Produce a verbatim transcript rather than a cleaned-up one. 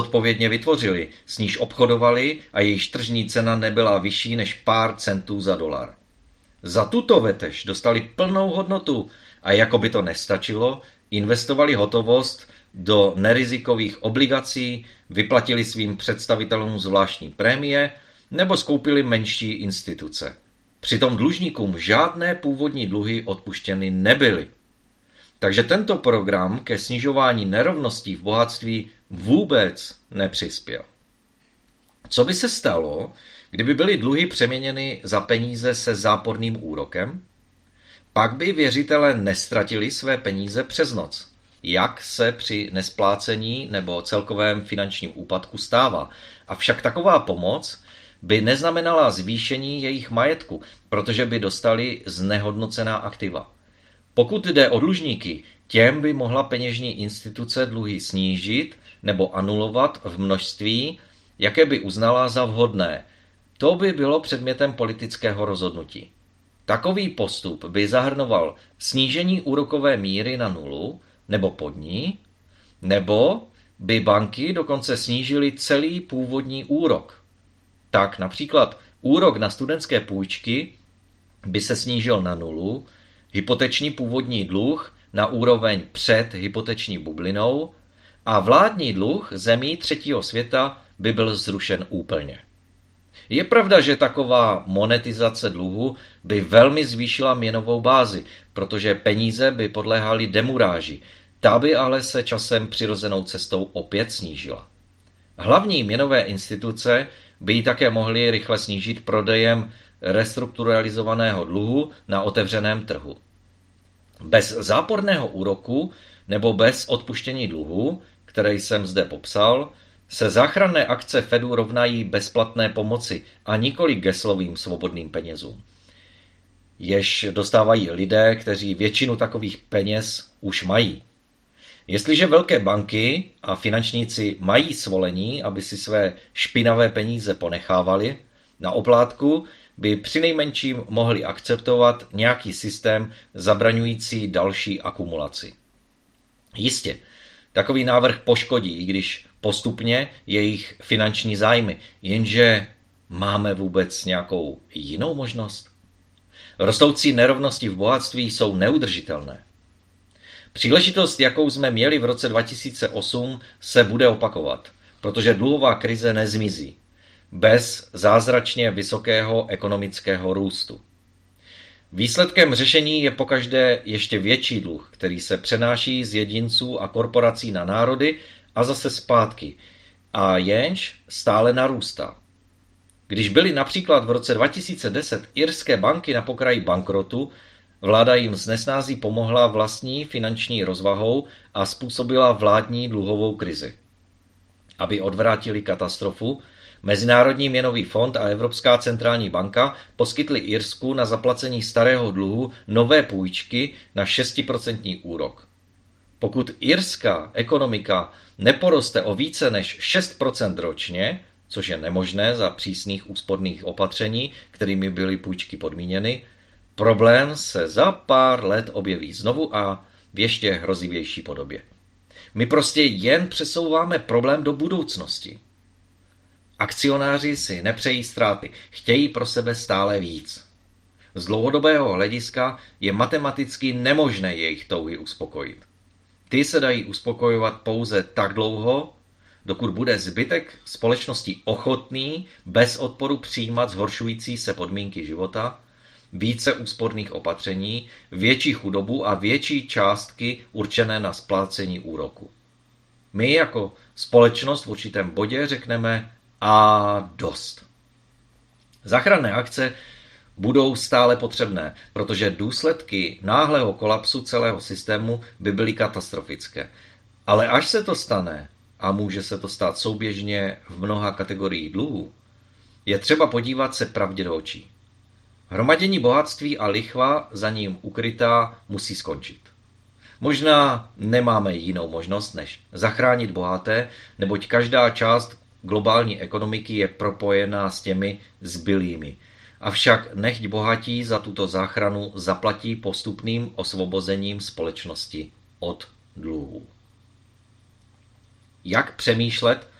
odpovědně vytvořili, s níž obchodovali a jejíž tržní cena nebyla vyšší než pár centů za dolar. Za tuto vetež dostali plnou hodnotu a jako by to nestačilo, investovali hotovost do nerizikových obligací, vyplatili svým představitelům zvláštní prémie nebo skoupili menší instituce. Přitom dlužníkům žádné původní dluhy odpuštěny nebyly. Takže tento program ke snižování nerovností v bohatství vůbec nepřispěl. Co by se stalo, kdyby byly dluhy přeměněny za peníze se záporným úrokem? Pak by věřitelé nestratili své peníze přes noc, jak se při nesplácení nebo celkovém finančním úpadku stává. Avšak taková pomoc by neznamenala zvýšení jejich majetku, protože by dostali znehodnocená aktiva. Pokud jde o dlužníky, těm by mohla peněžní instituce dluhy snížit nebo anulovat v množství, jaké by uznala za vhodné. To by bylo předmětem politického rozhodnutí. Takový postup by zahrnoval snížení úrokové míry na nulu nebo pod ní, nebo by banky dokonce snížily celý původní úrok. Tak například úrok na studentské půjčky by se snížil na nulu, hypoteční původní dluh na úroveň před hypoteční bublinou a vládní dluh zemí třetího světa by byl zrušen úplně. Je pravda, že taková monetizace dluhu by velmi zvýšila měnovou bázi, protože peníze by podléhaly demuráži, ta by ale se časem přirozenou cestou opět snížila. Hlavní měnové instituce by ji také mohly rychle snížit prodejem restrukturalizovaného dluhu na otevřeném trhu. Bez záporného úroku nebo bez odpuštění dluhu, který jsem zde popsal, se záchranné akce Fedu rovnají bezplatné pomoci a nikoli geslovým svobodným penězům, jež dostávají lidé, kteří většinu takových peněz už mají. Jestliže velké banky a finančníci mají svolení, aby si své špinavé peníze ponechávali, na oplátku by přinejmenším mohli akceptovat nějaký systém zabraňující další akumulaci. Jistě, takový návrh poškodí, i když postupně jejich finanční zájmy, jenže máme vůbec nějakou jinou možnost? Rostoucí nerovnosti v bohatství jsou neudržitelné. Příležitost, jakou jsme měli v roce dva tisíce osm, se bude opakovat, protože dluhová krize nezmizí bez zázračně vysokého ekonomického růstu. Výsledkem řešení je pokaždé ještě větší dluh, který se přenáší z jedinců a korporací na národy a zase zpátky, a jenž stále narůstá. Když byly například v roce dva tisíce deset irské banky na pokraji bankrotu, vláda jim s nesnází pomohla vlastní finanční rozvahou a způsobila vládní dluhovou krizi. Aby odvrátili katastrofu, Mezinárodní měnový fond a Evropská centrální banka poskytly Irsku na zaplacení starého dluhu nové půjčky na šest procent úrok. Pokud irská ekonomika neporoste o více než šest procent ročně, což je nemožné za přísných úsporných opatření, kterými byly půjčky podmíněny, problém se za pár let objeví znovu a v ještě hrozivější podobě. My prostě jen přesouváme problém do budoucnosti. Akcionáři si nepřejí ztráty, chtějí pro sebe stále víc. Z dlouhodobého hlediska je matematicky nemožné jejich touhy uspokojit. Ty se dají uspokojovat pouze tak dlouho, dokud bude zbytek společnosti ochotný bez odporu přijímat zhoršující se podmínky života, více úsporných opatření, větší chudobu a větší částky určené na splácení úroku. My jako společnost v určitém bodě řekneme a dost. Záchranné akce budou stále potřebné, protože důsledky náhlého kolapsu celého systému by byly katastrofické. Ale až se to stane, a může se to stát souběžně v mnoha kategoriích dluhů, je třeba podívat se pravdě do očí. Hromadění bohatství a lichva za ním ukrytá musí skončit. Možná nemáme jinou možnost, než zachránit bohaté, neboť každá část globální ekonomiky je propojená s těmi zbylými. Avšak nechť bohatí za tuto záchranu zaplatí postupným osvobozením společnosti od dluhů. Jak přemýšlet